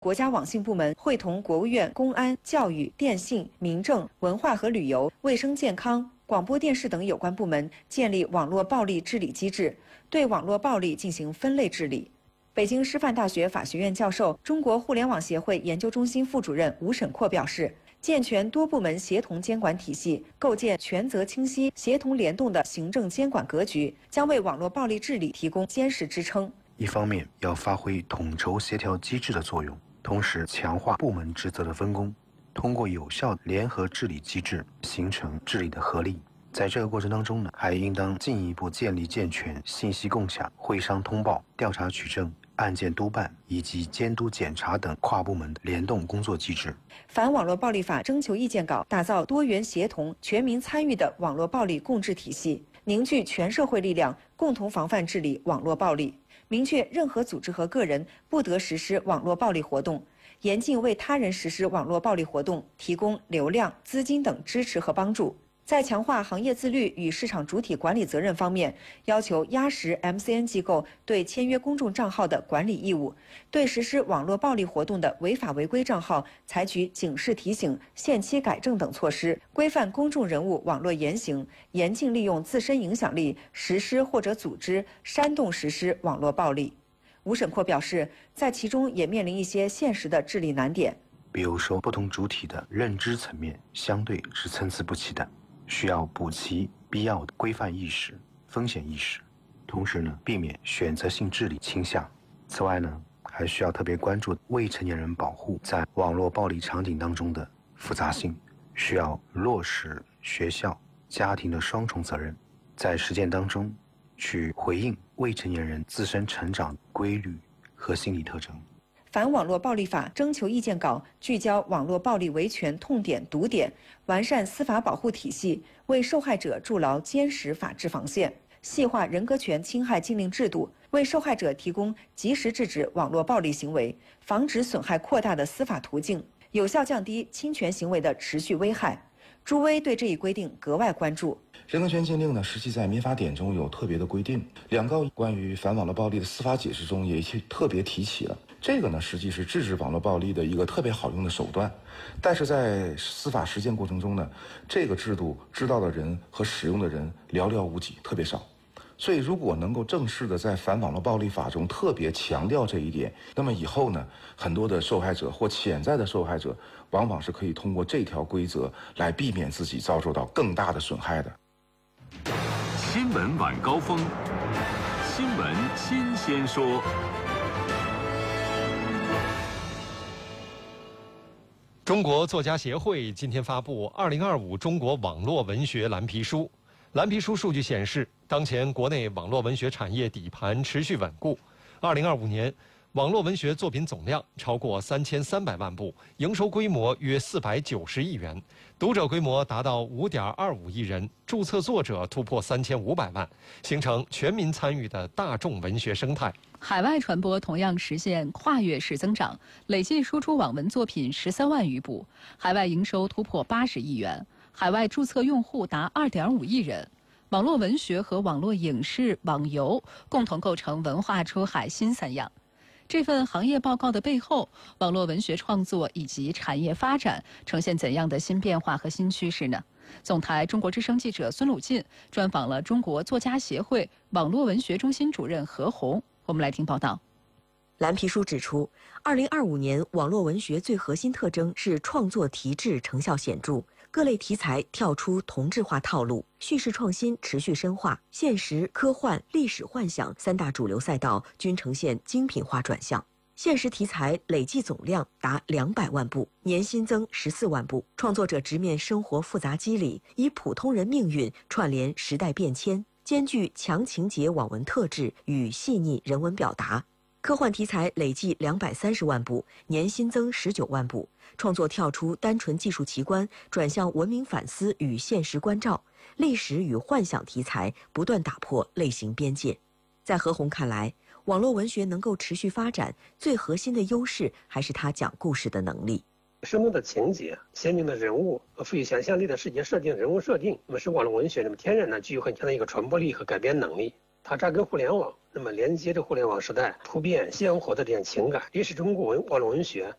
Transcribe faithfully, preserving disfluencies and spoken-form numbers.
国家网信部门会同国务院、公安、教育、电信、民政、文化和旅游、卫生健康、广播电视等有关部门建立网络暴力治理机制，对网络暴力进行分类治理。北京师范大学法学院教授、中国互联网协会研究中心副主任吴沈阔表示，健全多部门协同监管体系，构建权责清晰、协同联动的行政监管格局，将为网络暴力治理提供坚实支撑。 一方面要发挥统筹协调机制的作用，同时强化部门职责的分工，通过有效联合治理机制形成治理的合力。在这个过程当中呢，还应当进一步建立健全信息共享、会商通报、调查取证、案件督办以及监督检查等跨部门联动工作机制。 反网络暴力法征求意见稿打造多元协同、全民参与的网络暴力共治体系，凝聚全社会力量，共同防范治理网络暴力。明确任何组织和个人不得实施网络暴力活动，严禁为他人实施网络暴力活动提供流量、资金等支持和帮助。在强化行业自律与市场主体管理责任方面，要求压实 M C N 机构对签约公众账号的管理义务，对实施网络暴力活动的违法违规账号采取警示提醒、限期改正等措施，规范公众人物网络言行，严禁利用自身影响力实施或者组织煽动实施网络暴力。吴沈阔表示，在其中也面临一些现实的治理难点， 比如说不同主体的认知层面相对是参差不齐的，需要补齐必要的规范意识、风险意识，同时呢，避免选择性治理倾向。此外呢，还需要特别关注未成年人保护在网络暴力场景当中的复杂性，需要落实学校、家庭的双重责任，在实践当中去回应未成年人自身成长规律和心理特征。 反网络暴力法征求意见稿聚焦网络暴力维权痛点堵点，完善司法保护体系，为受害者筑牢坚实法治防线，细化人格权侵害禁令制度，为受害者提供及时制止网络暴力行为、防止损害扩大的司法途径，有效降低侵权行为的持续危害。朱威对这一规定格外关注。 人格权禁令呢，实际在民法典中有特别的规定，两告关于反网络暴力的司法解释中也特别提起了。这个呢，实际是制止网络暴力的一个特别好用的手段，但是在司法实践过程中呢，这个制度知道的人和使用的人寥寥无几，特别少。所以如果能够正式的在反网络暴力法中特别强调这一点，那么以后呢，很多的受害者或潜在的受害者往往是可以通过这条规则来避免自己遭受到更大的损害的。 新闻晚高峰，新闻新鲜说。 中国作家协会今天发布《二零二五中国网络文学蓝皮书》。蓝皮书数据显示，当前国内网络文学产业底盘持续稳固。二零二五年，网络文学作品总量超过三千三百万部，营收规模约四百九十亿元，读者规模达到五点二五亿人，注册作者突破三千五百万，形成全民参与的大众文学生态。 海外传播同样实现跨越式增长，累计输出网文作品十三万余部，海外营收突破八十亿元，海外注册用户达二点五亿人。网络文学和网络影视、网游共同构成文化出海新三样。这份行业报告的背后，网络文学创作以及产业发展呈现怎样的新变化和新趋势呢？总台中国之声记者孙鲁进专访了中国作家协会网络文学中心主任何红，我们来听报道。 蓝皮书指出，二零二五年网络文学最核心特征是创作题质成效显著，各类题材跳出同质化套路，叙事创新持续深化，现实、科幻、历史幻想三大主流赛道均呈现精品化转向。现实题材累计总量达两百万部，年新增十四万部。创作者直面生活复杂机理，以普通人命运串联时代变迁，兼具强情节网文特质与细腻人文表达。科幻题材累计两百三十万部，年新增十九万部。创作跳出单纯技术奇观，转向文明反思与现实关照。历史与幻想题材不断打破类型边界。在何红看来，网络文学能够持续发展，最核心的优势还是它讲故事的能力。 生动的情节、鲜明的人物和富有想象力的世界设定、人物设定，那么是网络文学那么天然呢具有很强的一个传播力和改编能力。它扎根互联网，那么连接着互联网时代突变鲜活的这样情感，也是中国文网络文学